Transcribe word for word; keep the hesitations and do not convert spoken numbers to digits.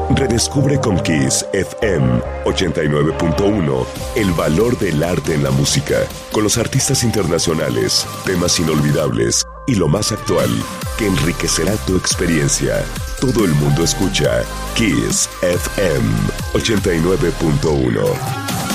Redescubre con Kiss F M ochenta y nueve punto uno el valor del arte en la música, con los artistas internacionales, temas inolvidables y lo más actual que enriquecerá tu experiencia. Todo el mundo escucha Kiss F M ochenta y nueve punto uno.